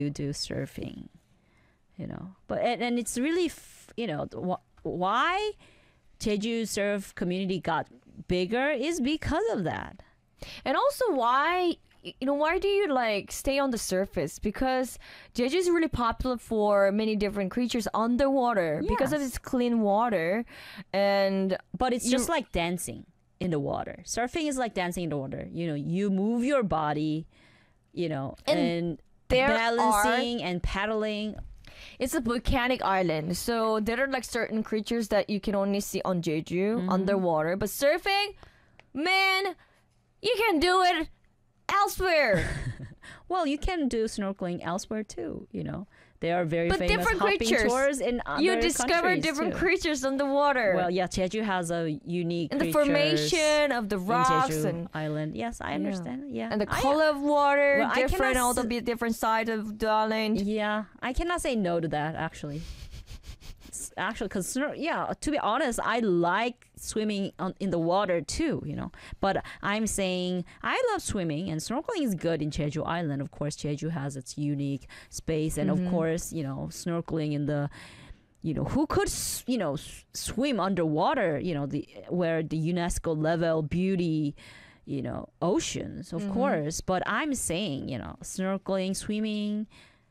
do surfing, But and it's really, why Jeju surf community got bigger is because of that. And also why do you like stay on the surface? Because Jeju is really popular for many different creatures underwater because of Yes. its clean water. And But it's just like dancing in the water. Surfing is like dancing in the water. You move your body, and there balancing and paddling. it's a volcanic island. So there are like certain creatures that you can only see on Jeju underwater. But surfing, man, you can do it elsewhere. Well, you can do snorkeling elsewhere too. There are very But famous different hopping creatures. tours in other You discover countries, different too. creatures underwater. Well, yeah, Jeju has a unique and the creatures formation of the in rocks Jeju and Island. Yes, I understand. Yeah, and the color of water, Well, I different, cannot all the different sides of the island. Yeah, I cannot say no to that actually. Actually, because to be honest, I like swimming in the water too. But I'm saying I love swimming and snorkeling is good in Jeju Island. Of course, Jeju has its unique space, and of course, snorkeling in the. Who could swim underwater? Where the UNESCO level beauty. Oceans, of course. But I'm saying, snorkeling, swimming.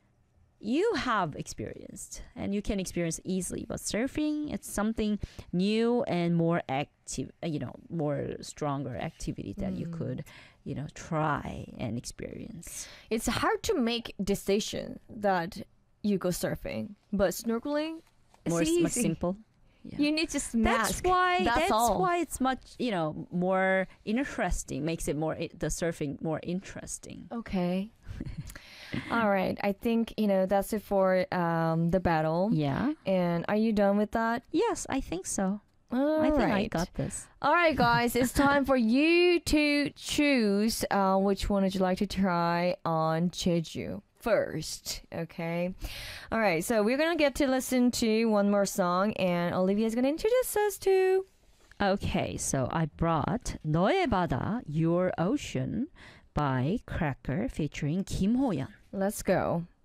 You have experienced and you can experience easily, but surfing, it's something new and more active, more stronger activity that you could try and experience. It's hard to make decision that you go surfing, but snorkeling it's Much easy. simple. Yeah. You need just mask. That's all. why it's much more interesting, makes it the surfing more interesting. Okay. All right. I think that's it for the battle. Yeah. And are you done with that? Yes, I think so. All I think I right. got this. All right, guys. It's time for you to choose which one would you like to try on Jeju first. Okay. All right. So we're gonna get to listen to one more song, and Olivia's gonna introduce us to. Okay, so I brought 너의 바다, Your Ocean by Cracker featuring Kim Ho-yeon. Let's go.